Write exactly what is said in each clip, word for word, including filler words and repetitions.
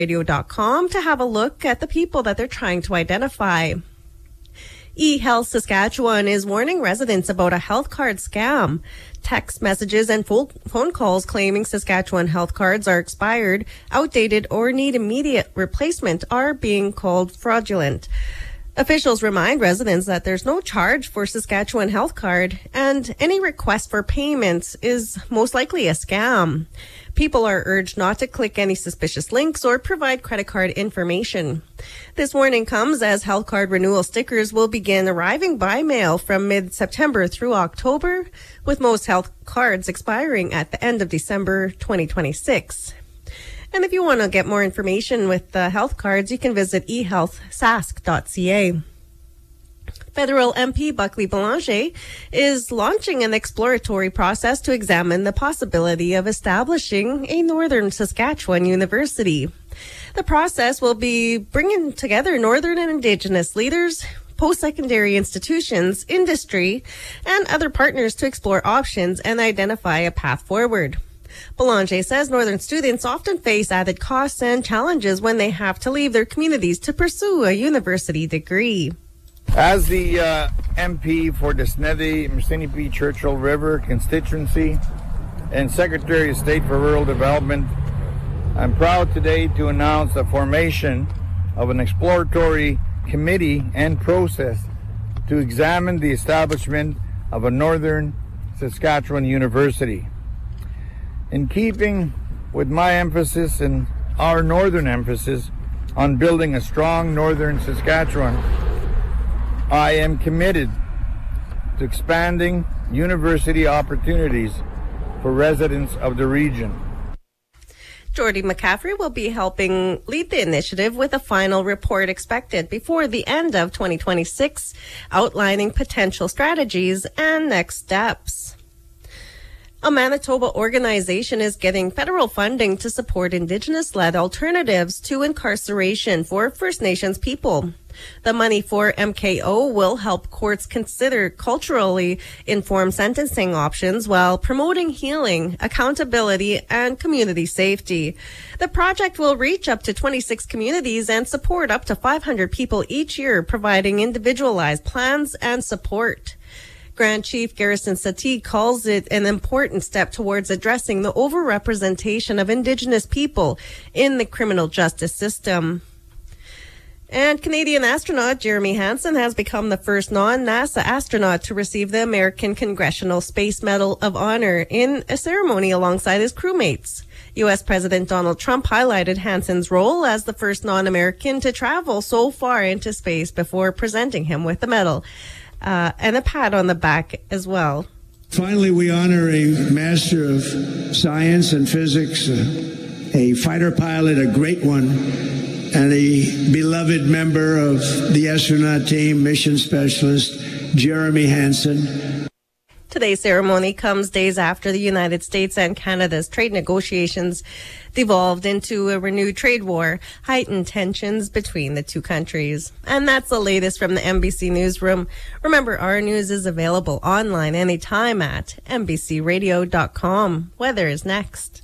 radio dot com to have a look at the people that they're trying to identify. eHealth Saskatchewan is warning residents about a health card scam. Text messages and phone calls claiming Saskatchewan health cards are expired, outdated, or need immediate replacement are being called fraudulent. Officials remind residents that there's no charge for Saskatchewan health card, and any request for payments is most likely a scam. People are urged not to click any suspicious links or provide credit card information. This warning comes as health card renewal stickers will begin arriving by mail from mid-September through October, with most health cards expiring at the end of December twenty twenty-six. And if you want to get more information with the health cards, you can visit e health sask dot c a. Federal M P Buckley Belanger is launching an exploratory process to examine the possibility of establishing a Northern Saskatchewan university. The process will be bringing together Northern and Indigenous leaders, post-secondary institutions, industry, and other partners to explore options and identify a path forward. Belanger says Northern students often face added costs and challenges when they have to leave their communities to pursue a university degree. As the uh, M P for the Sneddie-Mercenary-Churchill River constituency and Secretary of State for Rural Development, I'm proud today to announce the formation of an exploratory committee and process to examine the establishment of a Northern Saskatchewan University. In keeping with my emphasis and our Northern emphasis on building a strong Northern Saskatchewan, I am committed to expanding university opportunities for residents of the region. Jordy McCaffrey will be helping lead the initiative with a final report expected before the end of twenty twenty-six, outlining potential strategies and next steps. A Manitoba organization is getting federal funding to support Indigenous-led alternatives to incarceration for First Nations people. The money for M K O will help courts consider culturally informed sentencing options while promoting healing, accountability, and community safety. The project will reach up to twenty-six communities and support up to five hundred people each year, providing individualized plans and support. Grand Chief Garrison Satie calls it an important step towards addressing the overrepresentation of Indigenous people in the criminal justice system. And Canadian astronaut Jeremy Hansen has become the first non-NASA astronaut to receive the American Congressional Space Medal of Honor in a ceremony alongside his crewmates. U S President Donald Trump highlighted Hansen's role as the first non-American to travel so far into space before presenting him with the medal. Uh, and a pat on the back as well. Finally, we honor a master of science and physics, a, a fighter pilot, a great one, and a beloved member of the astronaut team, mission specialist, Jeremy Hansen. Today's ceremony comes days after the United States and Canada's trade negotiations devolved into a renewed trade war, heightened tensions between the two countries. And that's the latest from the N B C Newsroom. Remember, our news is available online anytime at N B C radio dot com. Weather is next.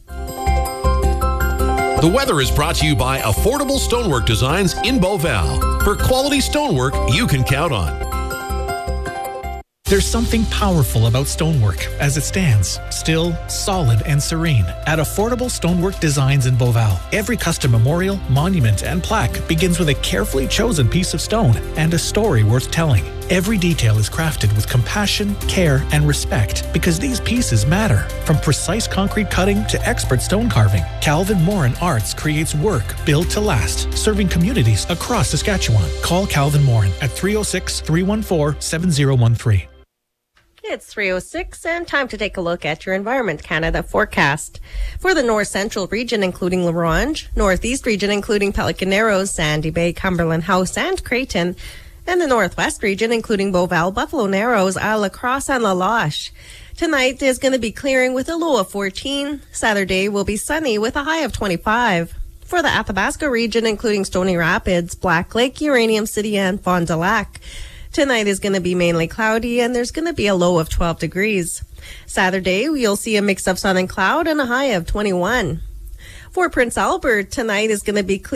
The weather is brought to you by Affordable Stonework Designs in Beauval. For quality stonework you can count on. There's something powerful about stonework as it stands, still, solid, and serene. At Affordable Stonework Designs in Beauval, every custom memorial, monument, and plaque begins with a carefully chosen piece of stone and a story worth telling. Every detail is crafted with compassion, care, and respect because these pieces matter. From precise concrete cutting to expert stone carving, Calvin Morin Arts creates work built to last, serving communities across Saskatchewan. Call Calvin Morin at three oh six, three one four, seven oh one three. It's three oh six and time to take a look at your Environment Canada forecast. For the North Central region, including La Ronge, Northeast region, including Pelican Narrows, Sandy Bay, Cumberland House, and Creighton, and the Northwest region, including Beauval, Buffalo Narrows, Isle La Crosse, and La Loche. Tonight is going to be clearing with a low of fourteen. Saturday will be sunny with a high of twenty-five. For the Athabasca region, including Stony Rapids, Black Lake, Uranium City, and Fond du Lac, tonight is going to be mainly cloudy, and there's going to be a low of twelve degrees. Saturday, you'll see a mix of sun and cloud and a high of twenty-one. For Prince Albert, tonight is going to be clear.